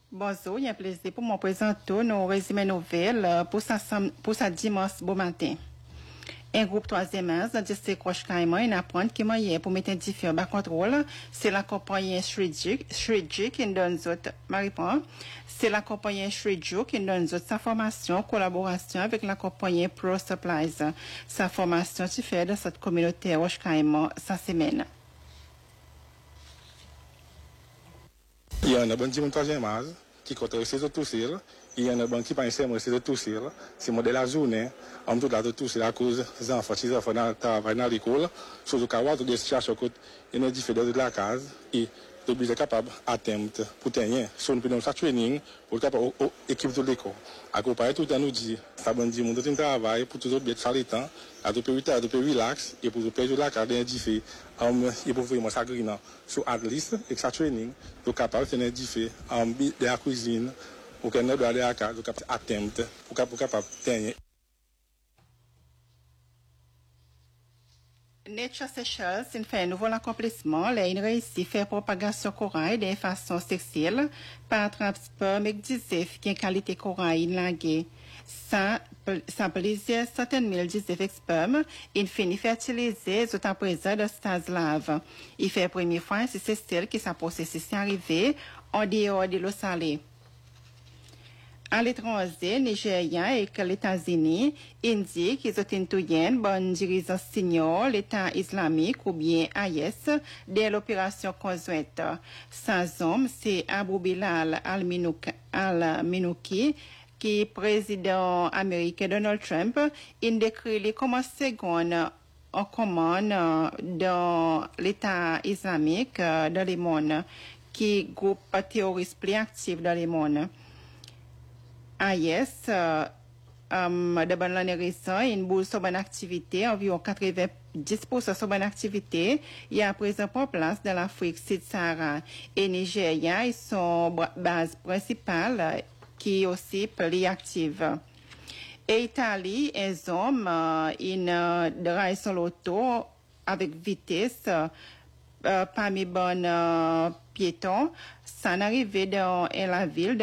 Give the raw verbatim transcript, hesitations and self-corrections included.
Bonjour, il y a un plaisir pour moi présenter nos résumés nouvelles pour sa, pour sa dimanche bon matin. Un groupe troisième âge dans le district Roche-Caïman, il apprend que moyen pour mettre un différent bas contrôle, c'est la compagnie Shredjuk qui donne autres, Marie-Pan, c'est la compagnie Shredjuk qui donne autres sa formation, collaboration avec la compagnie Pro Supplies. Sa formation se fait dans cette communauté Roche-Caïman sa semaine. Il y a un bon petit troisième âge qui compte essayer de tousser. Il y a un bon qui pense essayer de tousser. C'est moi de la journée, on me doit de tousser à cause des enfants, des enfants dans dans l'école, surtout quand on a des chercheurs qui ont différents de la case et de bien capable d'atteindre pour tenir sur une pédale training pour capable équipe de l'école. À comparer tout à nous dire, ça veut dire mon temps travail pour toujours bien faire le temps, à tout périmètre, à tout périmètre relax et pour tout la carte d'indiffé, um et pour vraiment s'agréer sur Atlas et ça training, donc capable de tenir indiffé, um de la cuisine, ou qu'on a de la carte, donc capable atteindre, pour capable capable tenir. Nature Seychelles fait un nouveau accomplissement. Elle a réussi à faire propagation corail de façon sexuelle par transport médicif qui est qualité corail lagué. Ça, ça plaisir centaines mille dix-neuf spermes. Il finit fertiliser tout en présent de stase lave. Il fait la première fois c'est celle qui s'est processus arrivé en dehors de l'eau salée. À l'étranger, Nigeria et les États-Unis indiquent qu'ils ont une bonne dirigeance signor l'État islamique ou bien I S de l'opération conjointe. Sans homme, c'est Abu Bilal al-Minouki, qui est président américain Donald Trump, il décrit les comme seconde en commande dans l'État islamique dans le monde, qui est groupe terroriste plus actif dans le monde. I S, euh, um, de bonne l'année récente, une bourse sur bonne activité, environ quatre-vingt-dix pour cent sur bonne activité, il y a à présent pour place dans l'Afrique Sud-Sahara et Nigeria, ils sont base principale qui est aussi plus active. Et Italie, un homme, euh, il euh, drive son auto avec vitesse, euh, parmi bonnes euh, piétons, ça n'arrivait dans la ville